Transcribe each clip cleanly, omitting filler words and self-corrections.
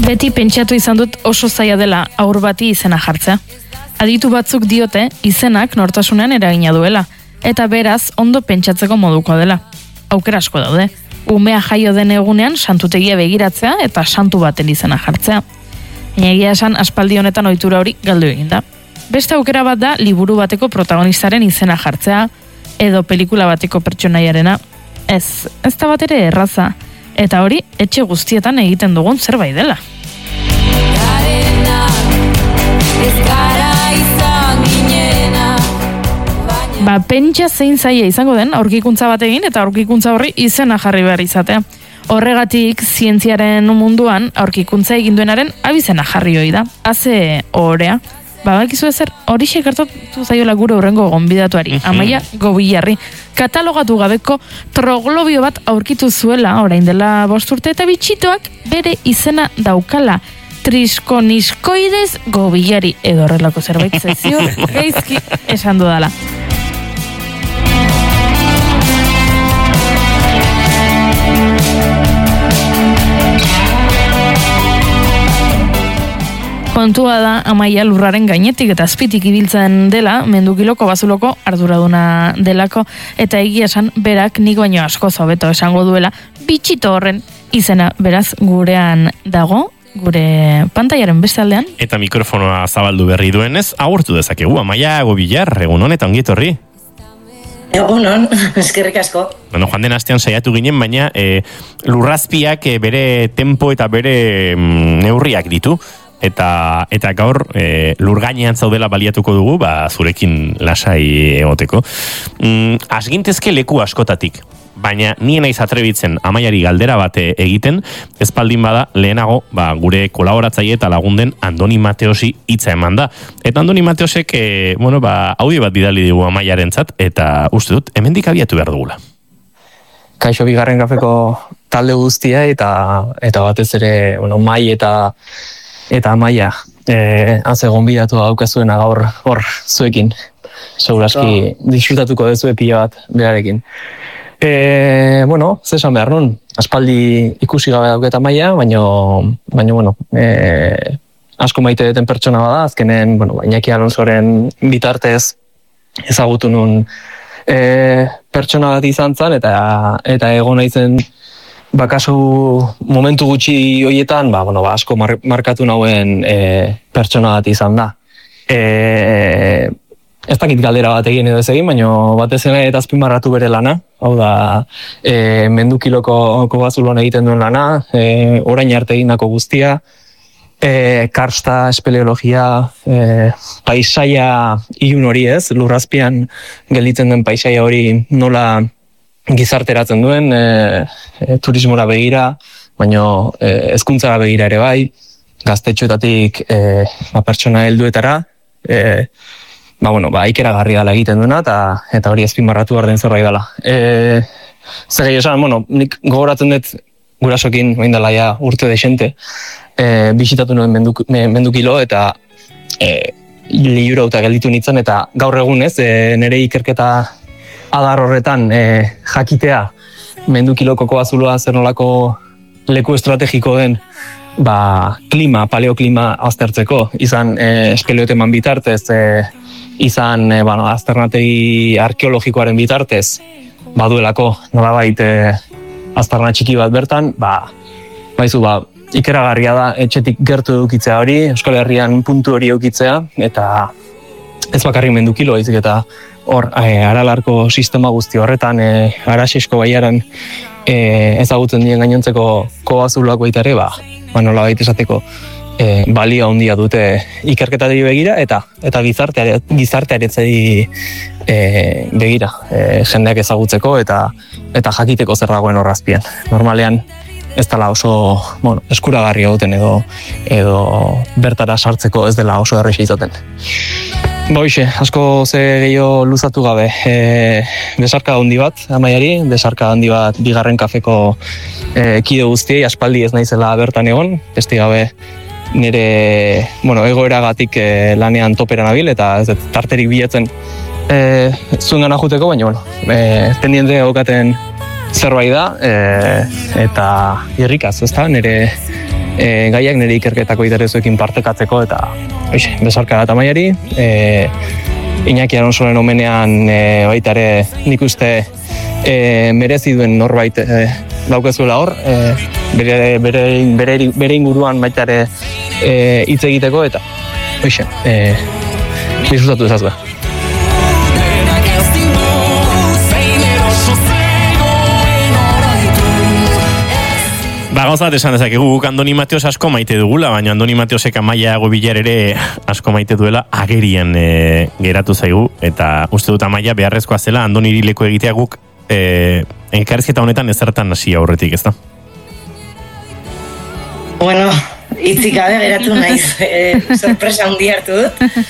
Beti pentsatu izan dut oso zaila dela haur bati izena jartzea. Aditu batzuk diote izenak nortasunean eragina duela, eta beraz ondo pentsatzeko moduko dela. Aukera asko daude. Umea jaio den egunean santutegia begiratzea eta santu baten izena jartzea. Baina egia esan aspaldi honetan ohitura hori galdu egin da. Beste aukera bat da liburu bateko protagonistaren izena jartzea, edo pelikula bateko pertsonaiarena. Ez da bat ere erraza. Eta hori, etxe guztietan egiten dugun zerbait dela. Pentsa zein zaila izango den aurkikuntza bat egin eta aurkikuntza horri izena jarri behar izatea. Horregatik, zientziaren munduan aurkikuntza egin duenaren abizena jarri hoi da. Haze orea. Bakizu ezer, horixe gertatu zaiola gure hurrengo gonbidatuari, Amaia Gobillarri. Katalogatu gabeko troglobio bat aurkitu zuela, orain dela 5 urte, eta bitxitoak bere izena daukala. Triskoniskoides Gobillarri, edo horrelako zerbait zaizio, gaizki esan dudala. Kontua da Amaia lurraren gainetik eta azpitik ibiltzen dela, mendukiloko bazuloko arduraduna delako, eta egia esan berak nik baino asko hobeto esango duela, bitxito horren izena beraz gurean dago, gure pantailaren beste aldean. Eta mikrofonoa zabaldu berri duenez, agurtu dezakegu, Amaia Gobillar, egunon eta ongi etorri. Egunon, eskerrik asko. Bueno, joan den astean saiatu ginen, baina lurrazpiak bere tempo eta bere neurriak ditu. Eta gaur lurgainean zaudela baliatuko dugu, zurekin lasai egoteko. Asgintezke leku askotatik, baina nien naiz atrebitzen Amaiari galdera bat egiten, ezpaldin bada lehenago gure kolaboratzaile eta lagunden Andoni Mateosi hitza eman da. Eta Andoni Mateosek audio bat bidali digu Amaiarentzat, eta uste dut, hemendik abiatu behar dugula. Kaixo bigarren kafeko talde guztia, eta batez ere, Mai eta Amaia, haze gonbidatu daukazuena gaur hor zuekin. Seguraski disfrutatuko dezue pila bat berarekin. Zesan behar nun, aspaldi ikusi gabe dauket Amaia, baina asko maite deten pertsona bada, azkenen, Iñaki Alonsoren bitartez ezagutu nun pertsona bat izan zen, eta egon naizen kasu momentu gutxi horietan, asko markatu nauen pertsona bat izan da. Ez dakit galdera bat egin edo ez egin, baina batez ere eta azpimarratu bere lana. Hau da, mendukiloko bazuloan egiten duen lana, orain arte egindako guztia, karsta, espeleologia, paisaia ilun hori ez, lurrazpian gelditzen den paisaia hori nola gizarteratzen duen, turismora begira, baina hezkuntzara begira ere bai, gaztetxoetatik pertsona helduetara, ikeragarri dela egiten duena, eta hori azpimarratu behar den zerbait dela. Zer gehi esan, nik gogoratzen dut gurasokin, oin dela ja urte desente, bisitatu nuen mendukilo, eta liura eta gelditu nintzen, eta gaur egunez, nire ikerketa adar horretan jakitea mendukiloko koazuloa zer nolako leku estrategiko den paleoklima aztertzeko, izan espeleoteman bitartez, izan azternategi arkeologikoaren bitartez, baduelako nolabait aztarna txiki bat bertan, ikeragarria da etxetik gertu edukitzea hori, Euskal Herrian puntu hori edukitzea, eta ez bakarrik mendukilo, eta hor, Aralarko sistema guzti horretan, Araxesko baiaran ezagutzen dien gainontzeko koazuloak baita ere, nolabait esateko balio handia dute ikerketari begira eta gizartearetzei begira, jendeak ezagutzeko eta jakiteko zer dagoen horrazpian. Normalean ez dela oso eskuragarri egiten edo bertara sartzeko ez dela oso erresa izaten. Boixe, asko ze gehiago luzatu gabe. Besarka handi bat, Amaiari, besarka handi bat bigarren kafeko kide guztiei, aspaldi ez naizela bertan egon, beste gabe nire egoeragatik lanean topera nabil, eta ez tarterik bilatzen zuen gana juteko, baina pendiente daukaten zerbait da, eta irrikaz, ez da, nire gaiak nire ikerketako interesuekin partekatzeko, eta besarka bat Amaiari, Iñaki Alonsoren omenean baita ere nik uste merezi duen norbait daukezuela hor, bere inguruan baita ere hitz egiteko, eta disfrutatu ezazue. Gauza bat esan dezakegu, guk Andoni Mateos asko maite dugula, baina Andoni Mateosek Amaia Gobilar ere asko maite duela agerian geratu zaigu, eta uste dut Amaia beharrezkoa zela Andoni irileko egitea guk elkarrizketa honetan ezertan hasi aurretik, ezta? Bueno, hitzik gabe geratu naiz, sorpresa handi hartu dut.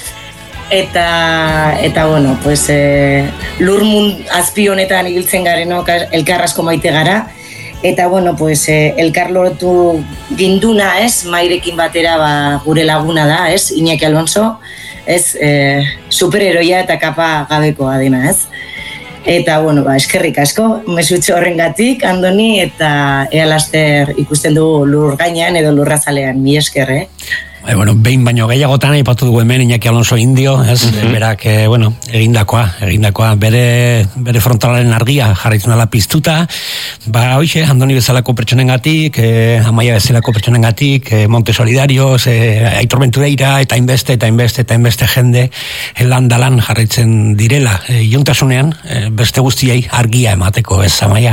Eta bueno, pues lurmund azpi honetan ibiltzen garenok elkar asko maite gara. Eta bueno, pues elkar lortu ginduna, Mairekin batera gure laguna da, Iñaki Alonso, superheroia eta kapa gabekoa dena, Eta bueno, eskerrik asko, mesutxo horrengatik, Andoni, eta ea laster ikusten dugu lur gainean edo lurrazalean, mi esker, Bueno, behin baino gehiagotan aipatu dugu hemen Iñaki Alonso indio, berak, egindakoa, bere frontalaren argia jarraitzen dela piztuta, hoxe, Andoni bezalako pertsonengatik, Amaia bezalako pertsonengatik, Monte Solidarios, Aitor Ventureira, eta inbeste jende landalan jarraitzen direla, juntasunean, beste guztiei argia emateko, Amaia?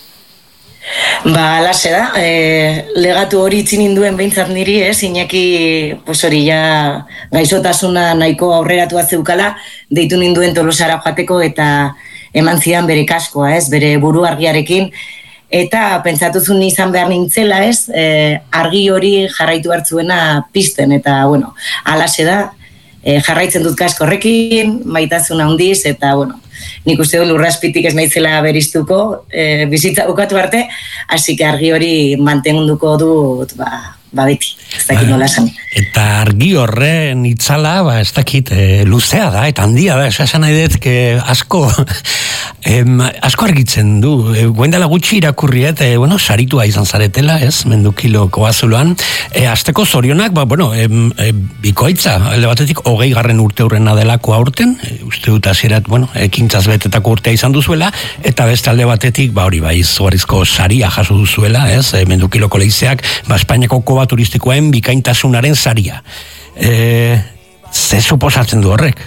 Alaxe da, legatu hori itzin induen behintzat niri, Iñaki, pues hori ja gaixotasuna nahiko aurreratua zeukala, deitu ninduen Tolosara joateko eta eman zidan bere kaskoa, bere buru argiarekin, eta pentsatuzun izan behar nintzela, argi hori jarraitu hartzuena pizten, eta bueno, alaxe da, jarraitzen dut kasko horrekin, maitasuna handiz, eta bueno, nik uste dut lurrazpitik ez naizela beriztuko, bizitza bukatu arte, hasi argi hori mantenduko dut, beti, ez dakit nola esan. Eta argi horren itzala, ez dakit, luzea da, eta handia da, esan nahi dut, asko argitzen du. Guendala gutxi irakurriet, saritua izan zaretela, Mendukilo Kobazuloan. Azteko zorionak, bikoitza, alde batetik, 20. urte hurrena delako aurten, uste dut hasierat, ekintzaz betetako urtea izan duzuela, eta beste alde batetik, izugarrizko saria jaso duzuela, Mendukiloko leizeak, Espainiako koba turistikoen bikaintasunaren saria. Ze suposatzen du horrek?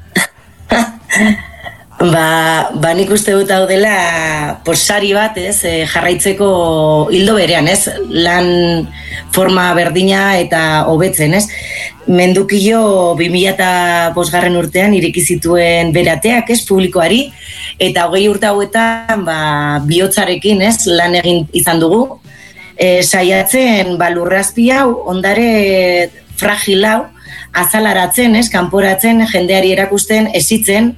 Nik uste dut hau dela sari bat, jarraitzeko hildo berean, lan forma berdina eta hobetzen, Mendukilo 2005 urtean ireki zituen berateak, publikoari, eta 20 urte hauetan bihotzarekin, lan egin izan dugu, saiatzen lurrazpi hau, ondare fragil hau, azalaratzen, kanporatzen, jendeari erakusten, esitzen,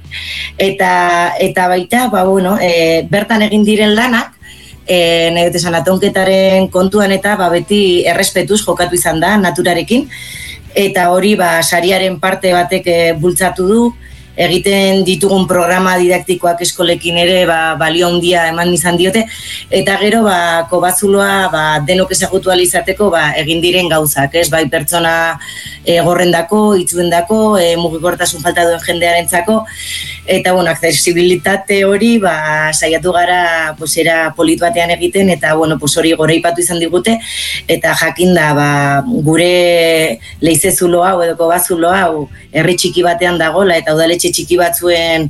eta baita, bertan egin diren lanak, nahi dut esan atonketaren kontuan eta beti errespetuz jokatu izan da, naturarekin, eta hori sariaren parte batek bultzatu du, egiten ditugun programa didaktikoak eskolekin ere balio handia eman izan diote, eta gero Kobazuloa denok ezagutu ahal izateko egin diren gauzak, bai pertsona gorrendako, itzuendako, mugikortasun falta duen jendearentzako, eta accesibilitate hori saiatu gara era polit batean egiten, eta hori goraipatu izan digute, eta jakinda gure leizezulo hau edo Kobazulo hau herri txiki batean dagola, eta udaletxe txiki batzuen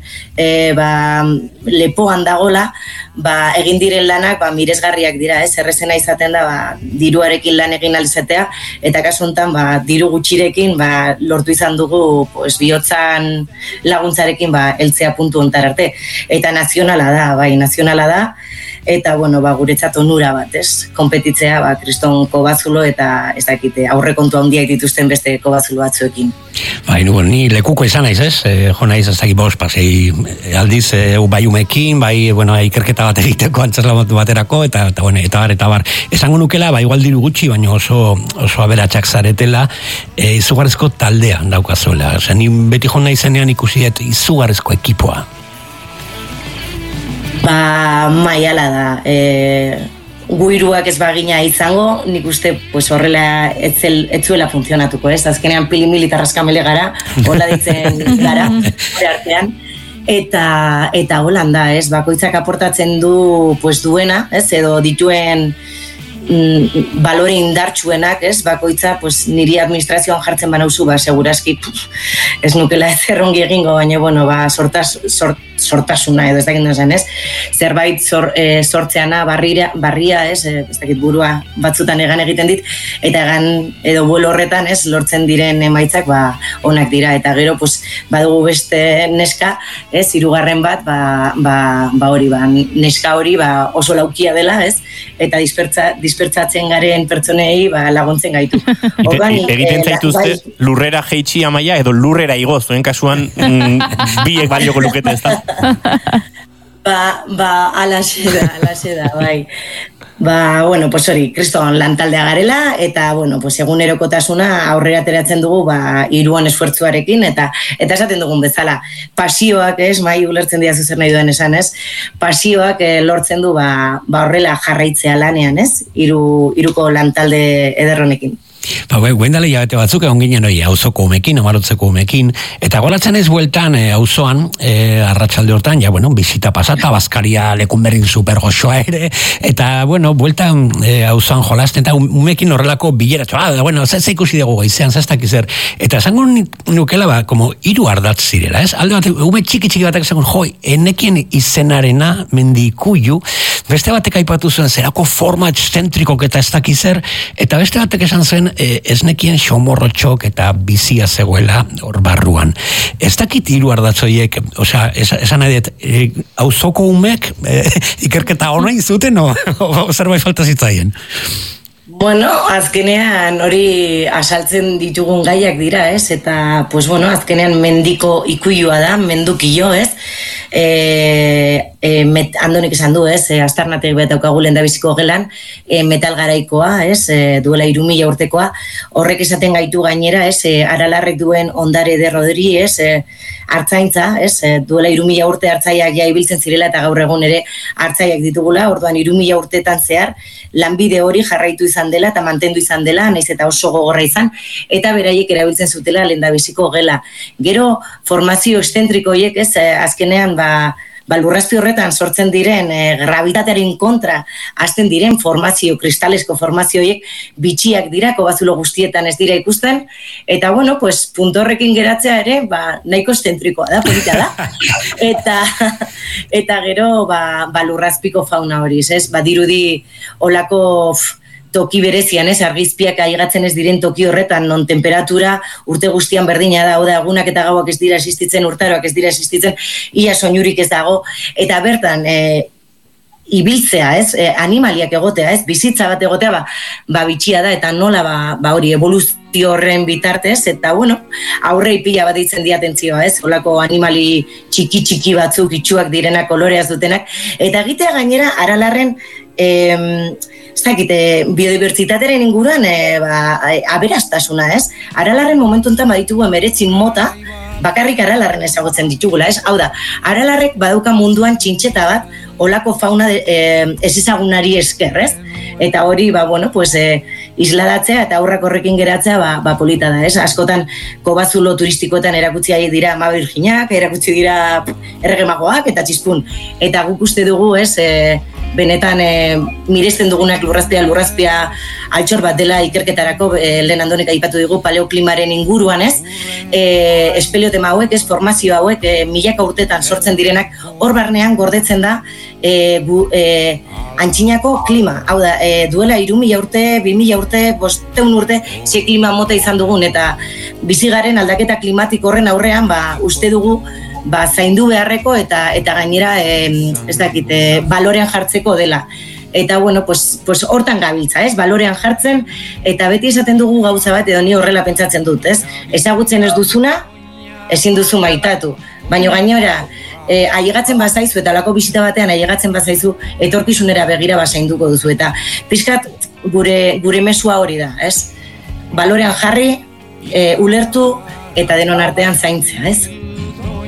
lepoan dagola, egin diren lanak miresgarriak dira, errezena izaten da diruarekin lan egin alizatea, eta kasu honetan diru gutxirekin lortu izan dugu bihotzan laguntzarekin heltzea puntu honetara arte. Eta nazionala da, eta guretzat onura bat, konpetitzea Kriston Kobazulo eta ez dakite aurrekontu handiak dituzten beste Kobazulo batzuekin. Ni lekuko izan naiz, jo naiz ez dakit pasei aldiz umekin, ikerketa bat egiteko antzerlamatu baterako, eta bar. Esango nukela, igual diru gutxi, baina oso aberatsak zaretela, izugarrizko taldea daukazuela. Ni beti jo naizenean ikusiet izugarrizko ekipoa. Maiala da. guiruak ez bagina izango, nik uste pues, horrela etzuela funtzionatuko, ez? Azkenean pili-mili tarraskamele gara, hola ditzen gara, hori artean. Eta holan da, ez? Bakoitzak aportatzen du pues, duena, ez? Edo dituen balore indartsuenak, ez? Bakoitza, pues, niri administrazioan jartzen banauzu, segurazki, ez nukela ez errongi egingo, baina, bueno, sortasuna edo ez dakit zen, ez? Zerbait sortzeana barria, ez? Ez dakit burua batzutan egan egiten dit, eta egan edo buelo horretan, ez? Lortzen diren emaitzak, onak dira, eta gero, pues, badugu beste neska, ez? Hirugarren bat, hori, neska hori, oso laukia dela, ez? Eta dispertsatzen garen pertsonei laguntzen gaitu. Egiten zaituzte lurrera jeitsi Amaia edo lurrera igo, zuen kasuan biek balioko lukete, ez da? Alaxe da, bai. Bueno, pues hori, kriston lantaldea garela, eta, bueno, pues egunerokotasuna aurrera ateratzen dugu, hiruan esfuertzuarekin, eta esaten dugun bezala, pasioak, ez, mai ulertzen dira zuzer nahi duen esan, ez, pasioak lortzen du, horrela jarraitzea lanean, ez, hiruko lantalde ederronekin. Guendale jabete batzuk egon ginen auzoko umekin, amarotzeko umekin, eta goratzen ez bueltan auzoan, arratsalde hortan, bizita pasata, Baskaria lekun berrin super goxoa ere, eta, bueltan auzoan jolasten, eta umekin horrelako bileratxo, ze ikusi dugu gaizean, zaztak izer, eta esango nukela, como hiru ardatz zirela, ez? Alde bat, ume txiki batek esango, enekien izenarena mendikuiu, beste batek aipatu zuen, zerako forma exzentrikok eta ez dakizer, eta beste batek esan zuen, ez nekien xomorrotxok eta bizia zegoela hor barruan. Ez dakit hiru ardatzoiek, esan nahi dut, auzoko umek ikerketa hona izuten, o zerbait falta zitzaien? Bueno, azkenean hori asaltzen ditugun gaiak dira, ez? Eta, pues bueno, azkenean mendiko ikuilua da, mendukillo, ez? Andonik esan du, ez? Astarnatek betaukagu lehendabiziko gelan, metal garaikoa, ez? Duela 3000 urtekoa, horrek esaten gaitu gainera, ez? Aralarrek duen ondare derroderi, ez? Artzaintza, ez? Duela 3000 urte artzaiak ja ibiltzen zirela eta gaur egun ere artzaiak ditugula, orduan 3000 urteetan zehar lanbide hori jarraitu izan dela eta mantendu izan dela, naiz eta oso gogorra izan, eta beraiek erabiltzen zutela lehendabiziko gela. Gero formazio exzentriko horiek, ez? Azkenean lurrazpi horretan sortzen diren gravitatearen kontra hasten diren formazio, kristalesko formazio horiek bitxiak dira, kobazulo guztietan ez dira ikusten, eta bueno, pues punto horrekin geratzea ere, nahiko exzentrikoa da, polita da, eta gero lurrazpiko fauna hori, ez? Dirudi olako toki berezian, ez, argizpiak aigatzen ez diren toki horretan, non temperatura urte guztian berdina da, oda egunak eta gauak ez dira existitzen, urtaroak ez dira existitzen, ia soinurik ez dago, eta bertan, ibiltzea, ez, animaliak egotea, ez, bizitza bat egotea, bitxia da, eta nola, hori, evoluzio horren bitartez, eta, bueno, aurrei pila bat ditzen diatentzioa, ez, olako animali txiki batzuk, itxuak direnak, koloreaz dutenak, eta egitea gainera, Aralarren, ez dakit, biodibertsitateren inguruan aberastasuna, ez? Aralarren momentu enten baditugu 19 mota, bakarrik Aralarren ezagutzen ditugula, ez? Hau da, Aralarrek badauka munduan txintxeta bat, olako fauna ez ezagunari esker, ez? Eta hori, bueno, pues, isladatzea eta aurrak horrekin geratzea, polita da, ez? Askotan, kobazulo turistikoetan erakutsi dira ama virginak, erakutsi dira erregemagoak, eta txispun. Eta guk uste dugu, ez, benetan miresten dugunak lurrazpia altxor bat dela ikerketarako, lehen Andonek aipatu dugu paleoklimaren inguruan, ez? Espeleotema hauek, ez, formazio hauek, milaka urtetan sortzen direnak, hor barnean gordetzen da antxinako klima. Hau da, duela 3000 urte, 2000 urte, 500 urte, ze klima mota izan dugun, eta bizigaren aldaketa klimatiko horren aurrean, uste dugu, zaindu beharreko eta gainera, ez dakit, balorean jartzeko dela. Eta, bueno, pues hortan gabiltza, ez? Balorean jartzen, eta beti esaten dugu gauza bat, edo ni horrela pentsatzen dut, ez? Ezagutzen ez duzuna, ezin duzu maitatu. Baina gainera, ailegatzen bazaizu, eta lako bisita batean ailegatzen bazaizu, etorkizunera begira zainduko duzu. Eta pixkat gure mesua hori da, ez? Balorean jarri, ulertu, eta denon artean zaintzea, ez?